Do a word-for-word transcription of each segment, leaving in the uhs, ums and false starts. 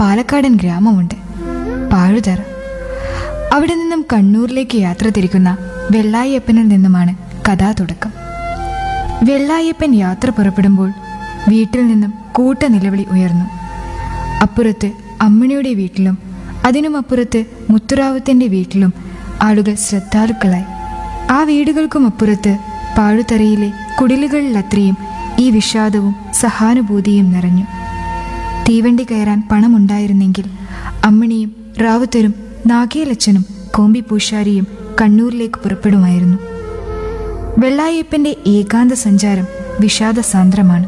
പാലക്കാടൻ ഗ്രാമമുണ്ട്, പാഴുതറ. അവിടെ നിന്നും കണ്ണൂരിലേക്ക് യാത്ര തിരിക്കുന്ന വെള്ളായപ്പനിൽ നിന്നുമാണ് കഥാതുടക്കം. വെള്ളായപ്പൻ യാത്ര പുറപ്പെടുമ്പോൾ വീട്ടിൽ നിന്നും കൂട്ട നിലവിളി ഉയർന്നു. അപ്പുറത്ത് അമ്മിണിയുടെ വീട്ടിലും അതിനുമപ്പുറത്ത് മുത്തുറാവുത്തൻ്റെ വീട്ടിലും ആളുകൾ ശ്രദ്ധാലുക്കളായി. ആ വീടുകൾക്കും അപ്പുറത്ത് പാഴുതറയിലെ കുടിലുകളിലത്രയും ഈ വിഷാദവും സഹാനുഭൂതിയും നിറഞ്ഞു. തീവണ്ടി കയറാൻ പണമുണ്ടായിരുന്നെങ്കിൽ അമ്മിണിയും റാവുത്തരും നാഗേലച്ചനും കോമ്പിപ്പൂശാരിയും കണ്ണൂരിലേക്ക് പുറപ്പെടുമായിരുന്നു. വെള്ളായപ്പൻ്റെ ഏകാന്ത സഞ്ചാരം വിഷാദസാന്ദ്രമാണ്.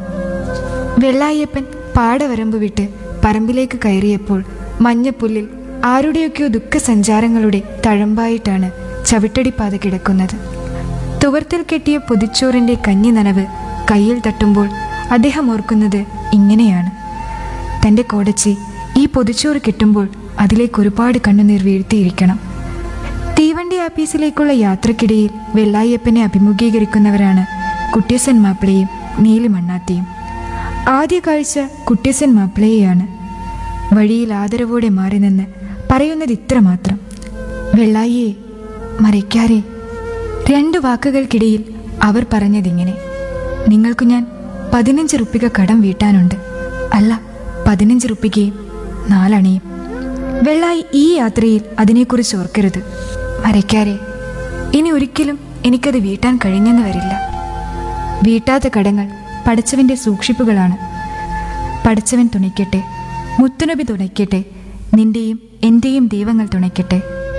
വെള്ളായപ്പൻ പാടവരമ്പ് വിട്ട് പറമ്പിലേക്ക് കയറിയപ്പോൾ മഞ്ഞപ്പുല്ലിൽ ആരുടെയൊക്കെയോ ദുഃഖസഞ്ചാരങ്ങളുടെ തഴമ്പായിട്ടാണ് ചവിട്ടടിപ്പാത കിടക്കുന്നത്. തുവർത്തിൽ കെട്ടിയ പൊതിച്ചോറിൻ്റെ കഞ്ഞി നനവ് കയ്യിൽ തട്ടുമ്പോൾ അദ്ദേഹം ഓർക്കുന്നത് ഇങ്ങനെയാണ്: തൻ്റെ കോടച്ചി ഈ പൊതിച്ചോറ് കിട്ടുമ്പോൾ അതിലേക്ക് ഒരുപാട് കണ്ണുനീർ വീഴ്ത്തിയിരിക്കണം. തീവണ്ടി ആപ്പീസിലേക്കുള്ള യാത്രക്കിടയിൽ വെള്ളായപ്പനെ അഭിമുഖീകരിക്കുന്നവരാണ് കുട്ടിയസൻ മാപ്പിളയും നീലിമണ്ണാത്തിയും. ആദ്യ കാഴ്ച കുട്ടിയസൻ മാപ്പിളയെയാണ്. വഴിയിൽ ആദരവോടെ മാറി നിന്ന് പറയുന്നത് ഇത്ര മാത്രം: വെള്ളായിയെ, മരയ്ക്കാരെ. രണ്ടു വാക്കുകൾക്കിടയിൽ അവർ പറഞ്ഞതിങ്ങനെ: നിങ്ങൾക്കു ഞാൻ പതിനഞ്ച് റുപ്പിക കടം വീട്ടാനുണ്ട്. അല്ല, പതിനഞ്ച് റുപ്പികയും നാലണയും. വെള്ളായി ഈ യാത്രയിൽ അതിനെക്കുറിച്ച് ഓർക്കരുത്. മരയ്ക്കാരെ, ഇനി ഒരിക്കലും എനിക്കത് വീട്ടാൻ കഴിഞ്ഞെന്ന് വരില്ല. വീട്ടാത്ത കടങ്ങൾ പടച്ചവൻ്റെ സൂക്ഷിപ്പുകളാണ്. പടച്ചവൻ തുണയ്ക്കട്ടെ, മുത്തുനബി തുണയ്ക്കട്ടെ, നിന്റെയും എൻ്റെയും ദൈവങ്ങൾ തുണയ്ക്കട്ടെ.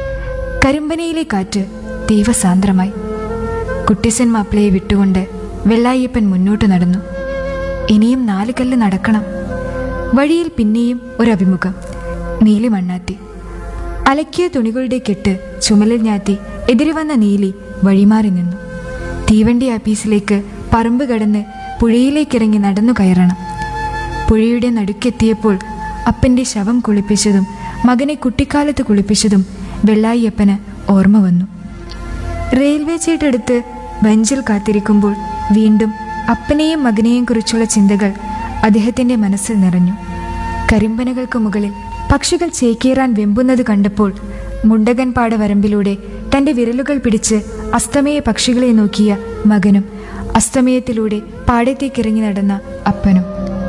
കരിമ്പനയിലെ കാറ്റ് ദൈവസാന്ദ്രമായി. കുട്ടിസൻ മാപ്പിളയെ വിട്ടുകൊണ്ട് വെള്ളായപ്പൻ മുന്നോട്ട് നടന്നു. ഇനിയും നാല് കല്ല് നടക്കണം. വഴിയിൽ പിന്നെയും ഒരഭിമുഖം: നീലിമണ്ണാത്തി. അലക്കിയ തുണികളുടെ കെട്ട് ചുമലിൽ ഞാത്തി എതിരെ വന്ന നീലി വഴിമാറി നിന്നു. തീവണ്ടി ആപ്പീസിലേക്ക് പറമ്പ് കടന്ന് പുഴയിലേക്കിറങ്ങി നടന്നു കയറണം. പുഴയുടെ നടുക്കെത്തിയപ്പോൾ അപ്പൻ്റെ ശവം കുളിപ്പിച്ചതും മകനെ കുട്ടിക്കാലത്ത് കുളിപ്പിച്ചതും വെള്ളായപ്പന് ഓർമ്മ വന്നു. റെയിൽവേ ചീട്ടെടുത്ത് ബെഞ്ചിൽ കാത്തിരിക്കുമ്പോൾ വീണ്ടും അപ്പനെയും മകനെയും കുറിച്ചുള്ള ചിന്തകൾ അദ്ദേഹത്തിൻ്റെ മനസ്സിൽ നിറഞ്ഞു. കരിമ്പനകൾക്ക് മുകളിൽ പക്ഷികൾ ചേക്കേറാൻ വെമ്പുന്നത് കണ്ടപ്പോൾ മുണ്ടകൻ പാട വരമ്പിലൂടെ തൻ്റെ വിരലുകൾ പിടിച്ച് അസ്തമയ പക്ഷികളെ നോക്കിയ മകനും അസ്തമയത്തിലൂടെ പാടത്തേക്കിറങ്ങി നടന്ന അപ്പനും.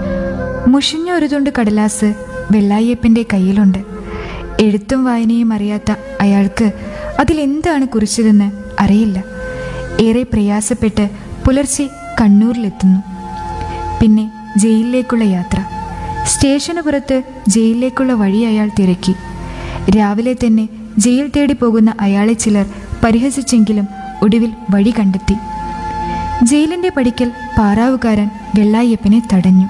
മുഷിഞ്ഞ ഒരു തുണ്ട് കടലാസ് വെള്ളായപ്പൻ്റെ കയ്യിലുണ്ട്. എഴുത്തും വായനയും അറിയാത്ത അയാൾക്ക് അതിലെന്താണ് കുറിച്ചതെന്ന് അറിയില്ല. ഏറെ പ്രയാസപ്പെട്ട് പുലർച്ചെ കണ്ണൂരിലെത്തുന്നു. പിന്നെ ജയിലിലേക്കുള്ള യാത്ര. സ്റ്റേഷന് പുറത്ത് ജയിലിലേക്കുള്ള വഴി അയാൾ തിരക്കി. രാവിലെ തന്നെ ജയിൽ തേടി പോകുന്ന അയാളെ ചിലർ പരിഹസിച്ചെങ്കിലും ഒടുവിൽ വഴി കണ്ടെത്തി. ജയിലിൻ്റെ പടിക്കൽ പാറാവുകാരൻ വെള്ളായപ്പനെ തടഞ്ഞു.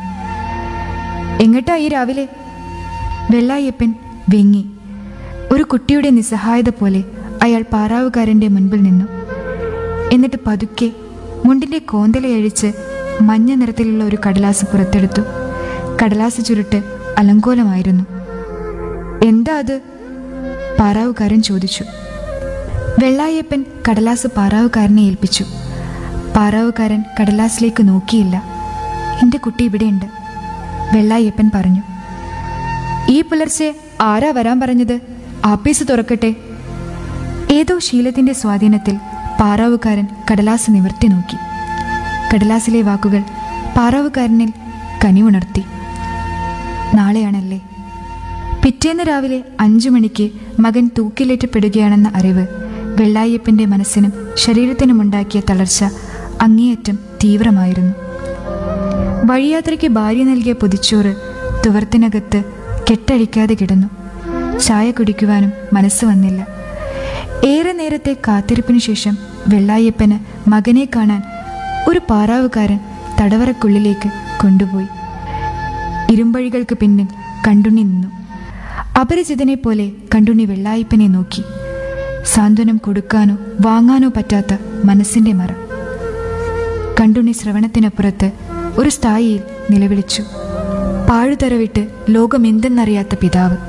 എങ്ങട്ടാ ഈ രാവിലെ? വെള്ളായപ്പൻ വെങ്ങി. ഒരു കുട്ടിയുടെ നിസ്സഹായത പോലെ അയാൾ പാറാവുകാരൻ്റെ മുൻപിൽ നിന്നു. എന്നിട്ട് പതുക്കെ മുണ്ടിൻ്റെ കോന്തലയഴിച്ച് മഞ്ഞ നിറത്തിലുള്ള ഒരു കടലാസ് പുറത്തെടുത്തു. കടലാസ് ചുരുട്ട് അലങ്കോലമായിരുന്നു. എന്താ അത്? പാറാവുകാരൻ ചോദിച്ചു. വെള്ളായപ്പൻ കടലാസ് പാറാവുകാരനെ ഏൽപ്പിച്ചു. പാറാവുകാരൻ കടലാസിലേക്ക് നോക്കിയില്ല. എൻ്റെ കുട്ടി ഇവിടെയുണ്ട്, വെള്ളായപ്പൻ പറഞ്ഞു. ഈ പുലർച്ചെ ആരാ വരാൻ പറഞ്ഞത്? ആപ്പീസ് തുറക്കട്ടെ. ഏതോ ശീലത്തിൻ്റെ സ്വാധീനത്തിൽ പാറാവുകാരൻ കടലാസ് നിവർത്തി നോക്കി. കടലാസിലെ വാക്കുകൾ പാറാവുകാരനിൽ കനിവുണർത്തി. നാളെയാണല്ലേ? പിറ്റേന്ന് രാവിലെ അഞ്ചു മണിക്ക് മകൻ തൂക്കിലേറ്റപ്പെടുകയാണെന്ന അറിവ് വെള്ളായപ്പൻ്റെ മനസ്സിനും ശരീരത്തിനുമുണ്ടാക്കിയ തളർച്ച അങ്ങേയറ്റം തീവ്രമായിരുന്നു. വഴിയാത്രയ്ക്ക് ഭാര്യ നൽകിയ പൊതിച്ചോറ് തുവർത്തിനകത്ത് കെട്ടഴിക്കാതെ കിടന്നു. ചായ കുടിക്കുവാനും മനസ്സ് വന്നില്ല. ഏറെ നേരത്തെ കാത്തിരിപ്പിനു ശേഷം വെള്ളായപ്പന് മകനെ കാണാൻ ഒരു പാറാവുകാരൻ തടവറക്കുള്ളിലേക്ക് കൊണ്ടുപോയി. ഇരുമ്പഴികൾക്ക് പിന്നിൽ കണ്ടുണ്ണി നിന്നു. അപരിചിതനെ പോലെ കണ്ടുണ്ണി വെള്ളായപ്പനെ നോക്കി. സാന്ത്വനം കൊടുക്കാനോ വാങ്ങാനോ പറ്റാത്ത മനസ്സിൻ്റെ മറ. കണ്ടുണ്ണി ശ്രവണത്തിനപ്പുറത്ത് ഒരു സ്ഥായിയിൽ നിലവിളിച്ചു. പാഴുതറ വിട്ട് ലോകമെന്തെന്നറിയാത്ത പിതാവ്.